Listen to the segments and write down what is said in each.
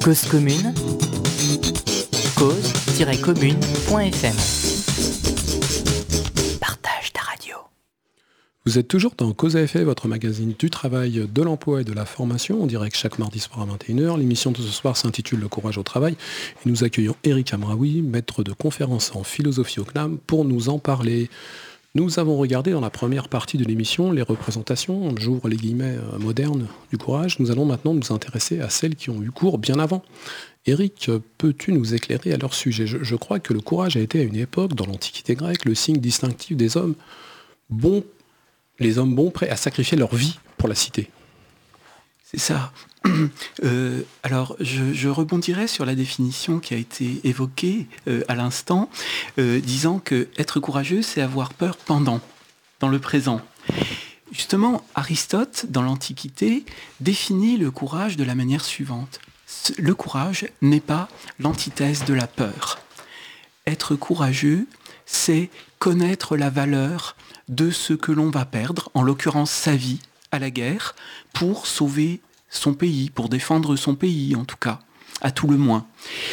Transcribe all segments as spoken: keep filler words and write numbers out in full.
Cause commune, cause-commune point f m. Partage ta radio. Vous êtes toujours dans Cause à F, votre magazine du travail, de l'emploi et de la formation, en direct chaque mardi soir à vingt et une heures. L'émission de ce soir s'intitule Le courage au travail. Et nous accueillons Eric Amraoui, maître de conférence en philosophie au C N A M, pour nous en parler. Nous avons regardé dans la première partie de l'émission les représentations, j'ouvre les guillemets, euh, modernes du courage. Nous allons maintenant nous intéresser à celles qui ont eu cours bien avant. Eric, peux-tu nous éclairer à leur sujet ? je, je crois que le courage a été à une époque, dans l'Antiquité grecque, le signe distinctif des hommes bons, les hommes bons prêts à sacrifier leur vie pour la cité. C'est ça. Euh, alors, je, je rebondirai sur la définition qui a été évoquée euh, à l'instant, euh, disant que être courageux, c'est avoir peur pendant, dans le présent. Justement, Aristote, dans l'Antiquité, définit le courage de la manière suivante. Le courage n'est pas l'antithèse de la peur. Être courageux, c'est connaître la valeur de ce que l'on va perdre, en l'occurrence sa vie, à la guerre, pour sauver son pays, pour défendre son pays en tout cas, à tout le moins.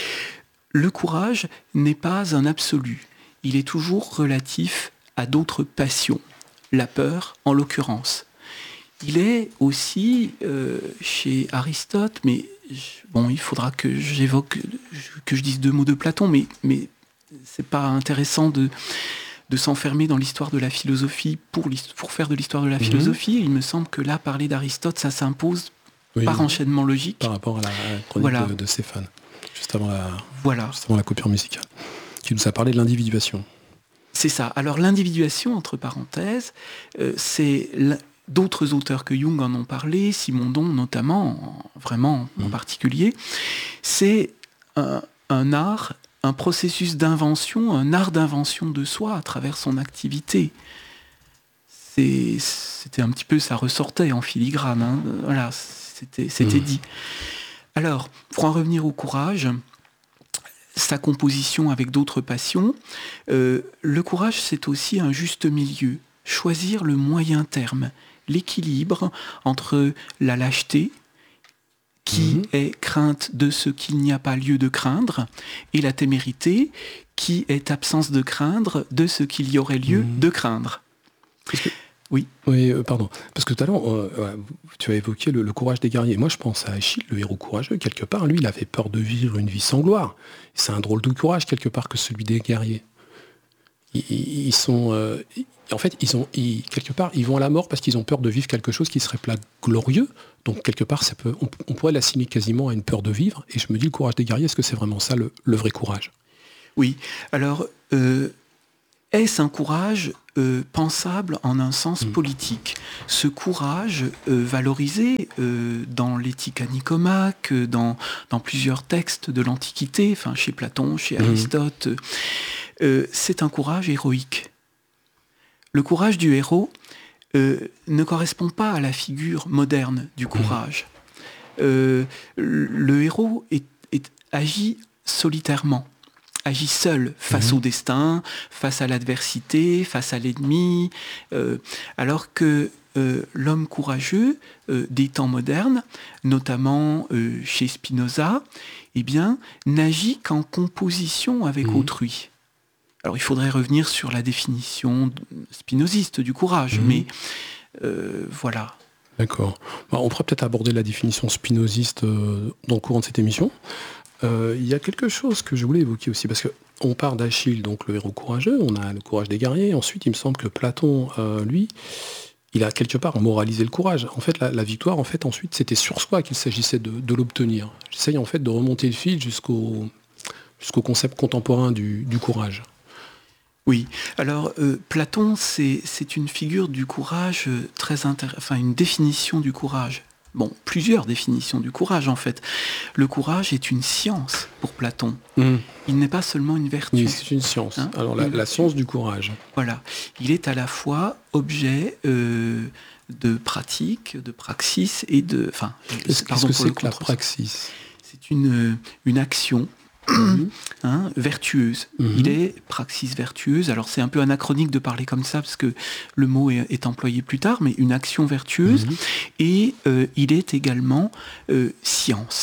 Le courage n'est pas un absolu, il est toujours relatif à d'autres passions, la peur en l'occurrence. Il est aussi euh, chez Aristote, mais bon, il faudra que j'évoque, que je dise deux mots de Platon, mais, mais c'est pas intéressant de... de s'enfermer dans l'histoire de la philosophie pour, pour faire de l'histoire de la philosophie. Mmh. Il me semble que là, parler d'Aristote, ça s'impose oui, par enchaînement logique. Par rapport à la chronique voilà. de, de Stéphane, juste avant, la, voilà. juste avant la coupure musicale, qui nous a parlé de l'individuation. C'est ça. Alors l'individuation, entre parenthèses, euh, c'est... D'autres auteurs que Jung en ont parlé, Simondon notamment, vraiment mmh. en particulier, c'est un, un art... un processus d'invention, un art d'invention de soi à travers son activité. C'est, c'était un petit peu, ça ressortait en filigrane, hein. Voilà, c'était, c'était mmh. dit. Alors, pour en revenir au courage, sa composition avec d'autres passions, euh, le courage, c'est aussi un juste milieu, choisir le moyen terme, l'équilibre entre la lâcheté, qui mmh. est crainte de ce qu'il n'y a pas lieu de craindre, et la témérité, qui est absence de craindre de ce qu'il y aurait lieu mmh. de craindre. Que... Oui. Oui, euh, pardon. Parce que tout à l'heure, euh, tu as évoqué le, le courage des guerriers. Moi, je pense à Achille, le héros courageux. Quelque part, lui, il avait peur de vivre une vie sans gloire. C'est un drôle de courage, quelque part, que celui des guerriers. Ils, ils sont... Euh, en fait, ils ont, ils, quelque part, ils vont à la mort parce qu'ils ont peur de vivre quelque chose qui serait pas glorieux. Donc, quelque part, ça peut, on, on pourrait l'assimiler quasiment à une peur de vivre. Et je me dis, le courage des guerriers, est-ce que c'est vraiment ça, le, le vrai courage ? Oui. Alors, euh, est-ce un courage euh, pensable en un sens mmh. politique ? Ce courage euh, valorisé euh, dans l'éthique à Nicomaque, dans, dans plusieurs textes de l'Antiquité, enfin, chez Platon, chez mmh. Aristote, euh, c'est un courage héroïque. Le courage du héros euh, ne correspond pas à la figure moderne du courage. Euh, le héros est, est, agit solitairement, agit seul face mmh. au destin, face à l'adversité, face à l'ennemi, euh, alors que euh, l'homme courageux euh, des temps modernes, notamment euh, chez Spinoza, eh bien, n'agit qu'en composition avec mmh. autrui. Alors il faudrait revenir sur la définition spinoziste du courage, mmh. mais euh, voilà. D'accord. Bah, on pourrait peut-être aborder la définition spinoziste euh, dans le courant de cette émission. Euh, il y a quelque chose que je voulais évoquer aussi, parce qu'on part d'Achille, donc le héros courageux, on a le courage des guerriers, ensuite il me semble que Platon, euh, lui, il a quelque part moralisé le courage. En fait, la, la victoire, en fait, ensuite, c'était sur soi qu'il s'agissait de, de l'obtenir. J'essaye en fait de remonter le fil jusqu'au, jusqu'au concept contemporain du, du courage. Oui, alors euh, Platon, c'est, c'est une figure du courage très intéressante, enfin une définition du courage. Bon, plusieurs définitions du courage en fait. Le courage est une science pour Platon. Mmh. Il n'est pas seulement une vertu. Oui, c'est une science. Hein alors la, la science du courage. Voilà, il est à la fois objet euh, de pratique, de praxis et de... Enfin, qu'est-ce, qu'est-ce que c'est que la praxis ? C'est une, une action Mmh. Hein, vertueuse. Mmh. Il est praxis vertueuse. Alors c'est un peu anachronique de parler comme ça parce que le mot est, est employé plus tard, mais une action vertueuse. Mmh. Et euh, il est également euh, science.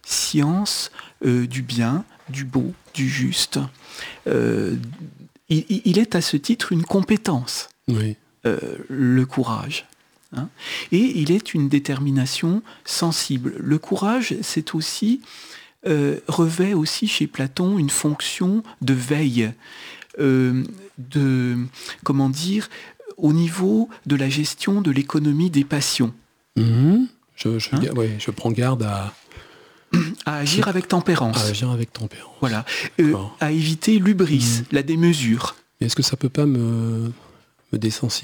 science euh, du bien, du beau, du juste. Euh, il, il est à ce titre une compétence, Oui. euh, le courage. Hein. Et il est une détermination sensible. Le courage, c'est aussi, euh, revêt aussi chez Platon une fonction de veille, euh, de, comment dire, au niveau de la gestion de l'économie des passions. Mmh. Je, je, Hein ouais, je prends garde à, à agir avec tempérance. à agir avec tempérance. Voilà. Euh, à éviter l'hubris, mmh. la démesure. Mais est-ce que ça peut pas me, me désensibiliser ?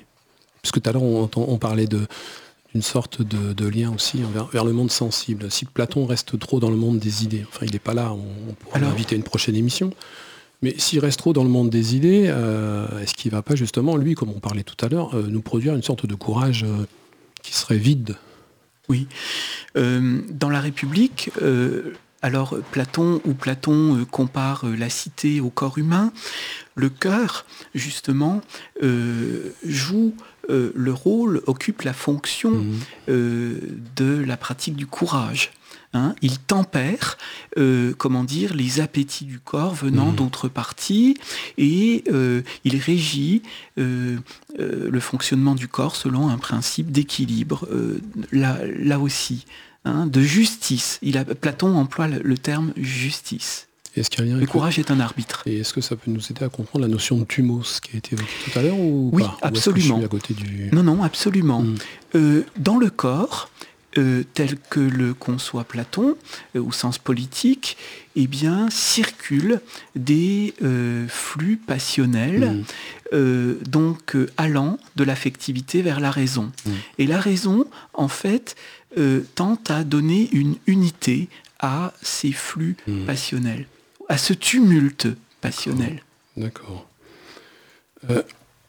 Parce que tout à l'heure, on, on parlait de, d'une sorte de, de lien aussi vers, vers le monde sensible. Si Platon reste trop dans le monde des idées, enfin il n'est pas là, on, on pourra l'inviter à une prochaine émission, mais s'il reste trop dans le monde des idées, euh, est-ce qu'il ne va pas justement, lui, comme on parlait tout à l'heure, euh, nous produire une sorte de courage euh, qui serait vide ? Oui. Euh, dans la République, euh, alors Platon, où Platon euh, compare euh, la cité au corps humain, le cœur, justement, euh, joue euh, le rôle, occupe la fonction mmh. euh, de la pratique du courage. Hein, il tempère, euh, comment dire, les appétits du corps venant mmh. d'autres parties et euh, il régit euh, euh, le fonctionnement du corps selon un principe d'équilibre, euh, là, là aussi, hein, de justice. Il a, Platon emploie le, le terme justice. Est-ce qu'il y a un lien le courage est un arbitre. Et est-ce que ça peut nous aider à comprendre la notion de thumos qui a été évoquée tout à l'heure ou Oui, pas ? absolument. Ou est-ce que je suis à côté du... Non, non, absolument. Mmh. Euh, dans le corps, Euh, tel que le conçoit Platon, euh, au sens politique, eh bien, circulent des euh, flux passionnels, mmh. euh, donc euh, allant de l'affectivité vers la raison. Mmh. Et la raison, en fait, euh, tente à donner une unité à ces flux mmh. passionnels, à ce tumulte passionnel. D'accord. Euh...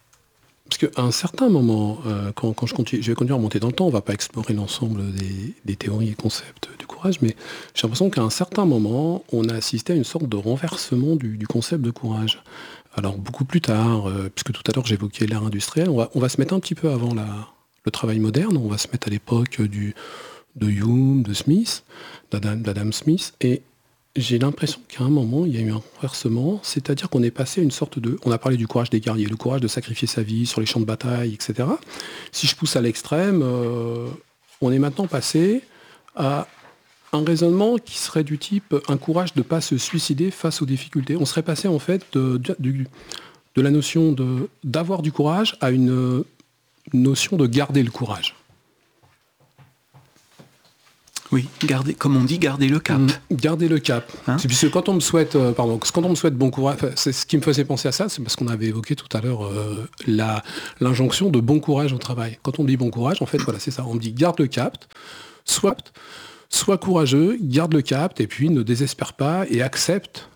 Parce qu'à un certain moment, euh, quand, quand je, continue, je vais continuer à remonter dans le temps, on ne va pas explorer l'ensemble des, des théories et concepts du courage, mais j'ai l'impression qu'à un certain moment, on a assisté à une sorte de renversement du, du concept de courage. Alors beaucoup plus tard, euh, puisque tout à l'heure j'évoquais l'ère industrielle, on va, on va se mettre un petit peu avant la, le travail moderne, on va se mettre à l'époque du, de Hume, de Smith, d'Adam, d'Adam Smith, et j'ai l'impression qu'à un moment, il y a eu un renversement, c'est-à-dire qu'on est passé à une sorte de... On a parlé du courage des guerriers, le courage de sacrifier sa vie sur les champs de bataille, et cetera. Si je pousse à l'extrême, euh, on est maintenant passé à un raisonnement qui serait du type un courage de ne pas se suicider face aux difficultés. On serait passé en fait de, de, de, de la notion de, d'avoir du courage à une notion de garder le courage. Oui, garder, comme on dit, garder le cap. Mmh, garder le cap. Hein c'est puisque quand on me souhaite, euh, pardon, quand on me souhaite bon courage, c'est ce qui me faisait penser à ça, c'est parce qu'on avait évoqué tout à l'heure euh, la, l'injonction de bon courage au travail. Quand on me dit bon courage, en fait, voilà, c'est ça. On me dit garde le cap, soit, sois courageux, garde le cap, et puis ne désespère pas et accepte